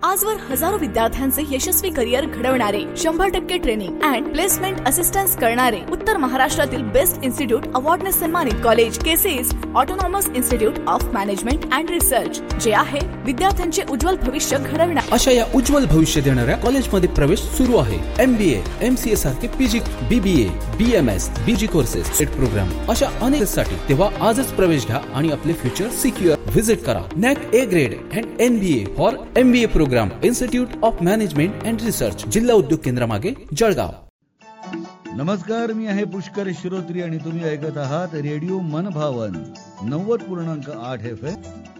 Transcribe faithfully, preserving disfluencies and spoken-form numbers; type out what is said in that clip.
आजवर हजारो विद्यार्थ्यांचे यशस्वी करिअर घडवणारे, शंभर टक्के ट्रेनिंग अँड प्लेसमेंट असिस्टन्स करणारे, उत्तर महाराष्ट्रातील बेस्ट इन्स्टिट्यूट अवॉर्डने सन्मानित college KCS autonomous institute of management and research, जे आहे विद्यार्थ्यांचे उज्ज्वल भविष्य घडवणार. अशा या उज्ज्वल भविष्य देणाऱ्या कॉलेजमध्ये प्रवेश सुरू आहे. एमबीए, एमसीए सारखे PG, BBA, BMS, busy courses, set programme अशा अनेक साठी तेव्हा आजच प्रवेश घ्या आणि आपले फ्युचर सिक्युअर. व्हिजिट करा NAAC A grade and NBA for MBA programme, institute of management and research, जिल्हा उद्योग केंद्रामागे, जळगाव. नमस्कार, मी आहे पुष्कर श्रोत्री आणि तुम्ही ऐकत आहात रेडिओ मनभावन नव्वद पूर्णांक आठ एफ एम.